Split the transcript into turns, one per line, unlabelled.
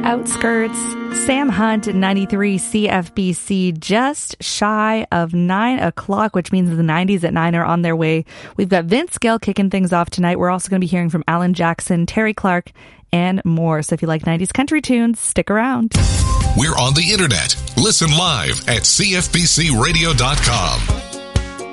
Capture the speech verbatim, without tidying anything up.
Outskirts, Sam Hunt, ninety-three C F B C, just shy of nine o'clock, which means the nineties at nine are on their way. We've got Vince Gill kicking things off tonight. We're also going to be hearing from Alan Jackson, Terry Clark, and more. So if you like nineties country tunes, stick around.
We're on the internet. Listen live at C F B C radio dot com.